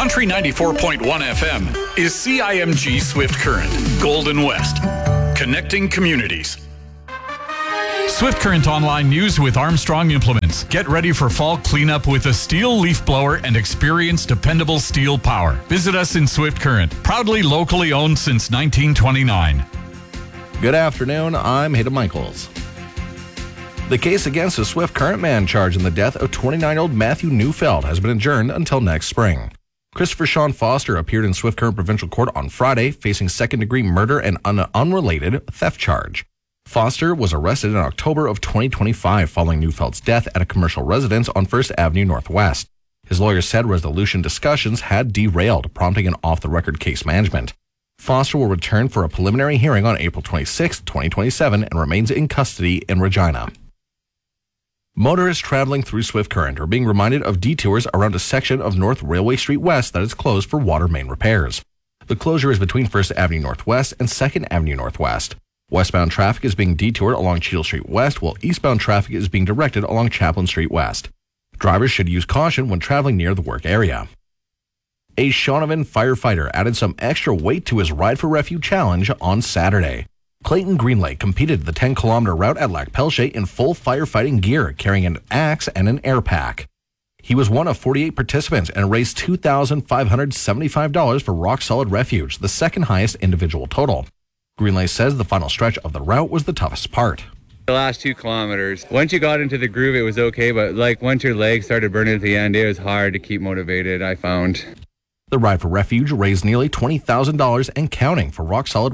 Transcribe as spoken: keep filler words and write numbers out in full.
Country ninety-four point one F M is C I M G Swift Current, Golden West, connecting communities. Swift Current Online News with Armstrong Implements. Get ready for fall cleanup with a steel leaf blower and experience dependable steel power. Visit us in Swift Current, proudly locally owned since nineteen twenty-nine. Good afternoon, I'm Hayden Michaels. The case against a Swift Current man charged in the death of twenty-nine-year-old Matthew Neufeld has been adjourned until next spring. Christopher Sean Foster appeared in Swift Current Provincial Court on Friday, facing second-degree murder and an unrelated theft charge. Foster was arrested in October of twenty twenty-five following Neufeld's death at a commercial residence on First Avenue Northwest. His lawyer said resolution discussions had derailed, prompting an off-the-record case management. Foster will return for a preliminary hearing on April twenty-sixth, twenty twenty-seven, and remains in custody in Regina. Motorists traveling through Swift Current are being reminded of detours around a section of North Railway Street West that is closed for water main repairs. The closure is between First Avenue Northwest and Second Avenue Northwest. Westbound traffic is being detoured along Cheadle Street West, while eastbound traffic is being directed along Chaplin Street West. Drivers should use caution when traveling near the work area. A Shaunavon firefighter added some extra weight to his Ride for Refuge challenge on Saturday. Clayton Greenlake competed the ten-kilometer route at Lac Pelche in full firefighting gear, carrying an axe and an air pack. He was one of forty-eight participants and raised two thousand five hundred seventy-five dollars for Rock Solid Refuge, the second highest individual total. Greenlake says the final stretch of the route was the toughest part. The last two kilometers, once you got into the groove, it was okay, but like once your legs started burning at the end, it was hard to keep motivated, I found. The Ride for Refuge raised nearly twenty thousand dollars and counting for Rock Solid